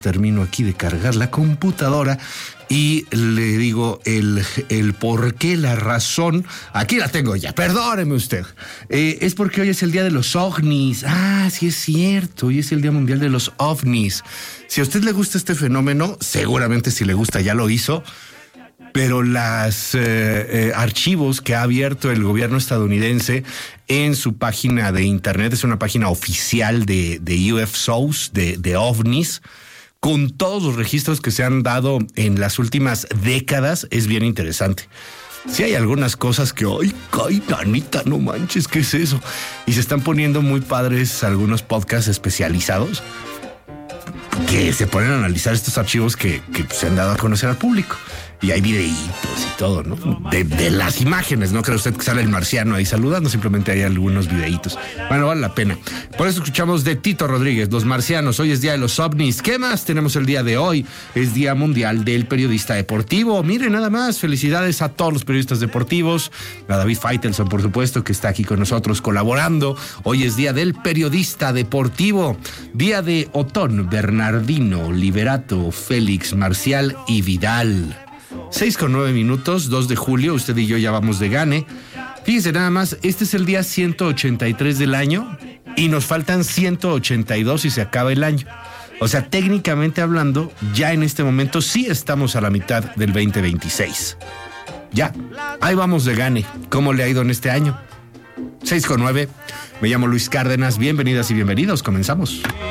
Termino aquí de cargar la computadora y le digo el por qué, la razón. Aquí la tengo ya, perdóneme usted. Es porque hoy es el día de los ovnis. Ah, sí es cierto, hoy es el Día Mundial de los OVNIs. Si a usted le gusta este fenómeno, seguramente si le gusta ya lo hizo, pero los archivos que ha abierto el gobierno estadounidense en su página de internet, es una página oficial de UFOs, de ovnis, con todos los registros que se han dado en las últimas décadas, es bien interesante. Sí hay algunas cosas que, ¡ay, nanita, no manches, qué es eso! Y se están poniendo muy padres algunos podcasts especializados que se ponen a analizar estos archivos que se han dado a conocer al público. Y hay videitos y todo, ¿no? De las imágenes, no cree usted que sale el marciano ahí saludando, simplemente hay algunos videitos. Bueno, vale la pena. Por eso escuchamos de Tito Rodríguez, Los Marcianos. Hoy es Día de los OVNIs. ¿Qué más tenemos el día de hoy? Es Día Mundial del Periodista Deportivo. Miren, nada más, felicidades a todos los periodistas deportivos. A David Faitelson, por supuesto, que está aquí con nosotros colaborando. Hoy es Día del Periodista Deportivo. Día de Otón, Bernardino, Liberato, Félix, Marcial y Vidal. 6:09, 2 de julio, usted y yo ya vamos de gane. Fíjense nada más, este es el día 183 del año y nos faltan 182 y se acaba el año. O sea, técnicamente hablando, ya en este momento sí estamos a la mitad del 2026. Ya, ahí vamos de gane. ¿Cómo le ha ido en este año? 6:09, me llamo Luis Cárdenas, bienvenidas y bienvenidos, comenzamos.